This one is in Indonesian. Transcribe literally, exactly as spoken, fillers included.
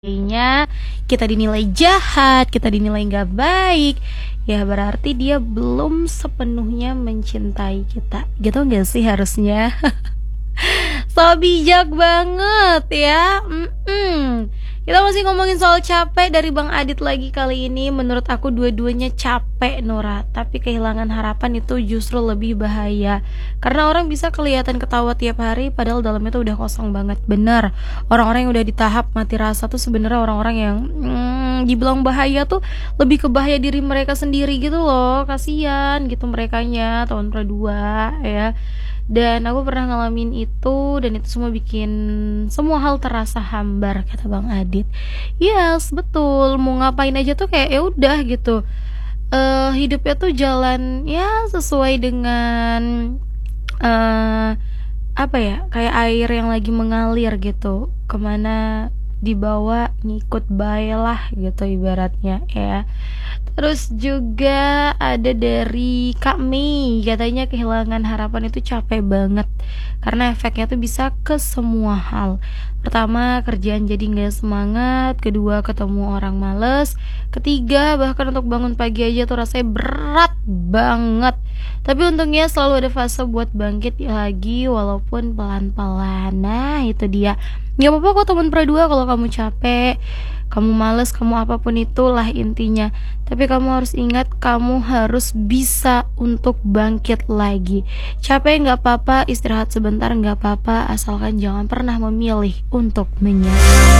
Nya kita dinilai jahat, kita dinilai nggak baik, ya berarti dia belum sepenuhnya mencintai kita, gitu nggak sih harusnya? So bijak banget ya. Mm-mm. Kita masih ngomongin soal capek dari Bang Adit lagi kali ini. Menurut aku dua-duanya capek, Nora. Tapi kehilangan harapan itu justru lebih bahaya. Karena orang bisa kelihatan ketawa tiap hari, padahal dalamnya tuh udah kosong banget. Bener. Orang-orang yang udah di tahap mati rasa tuh sebenarnya orang-orang yang hmm, dibilang bahaya tuh lebih ke bahaya diri mereka sendiri gitu loh. Kasian gitu merekanya tahun kedua ya. Dan aku pernah ngalamin itu, dan itu semua bikin semua hal terasa hambar, kata Bang Adit. Yes, betul, mau ngapain aja tuh kayak ya udah gitu. Eh hidupnya tuh jalan ya sesuai dengan eh apa ya, kayak air yang lagi mengalir gitu, kemana dibawa ngikut baiklah gitu ibaratnya ya. Terus juga ada dari Kak Mei, katanya kehilangan harapan itu capek banget karena efeknya tuh bisa ke semua hal. Pertama, kerjaan jadi nggak semangat. Kedua, ketemu orang males. Ketiga, bahkan untuk bangun pagi aja tuh rasanya berat banget. Tapi untungnya selalu ada fase buat bangkit lagi walaupun pelan-pelan. Nah itu dia. Gak apa-apa kok teman perdua kalau kamu capek, kamu males, kamu apapun itulah intinya. Tapi kamu harus ingat, kamu harus bisa untuk bangkit lagi. Capek gak apa-apa, istirahat sebentar gak apa-apa, asalkan jangan pernah memilih untuk menyerah.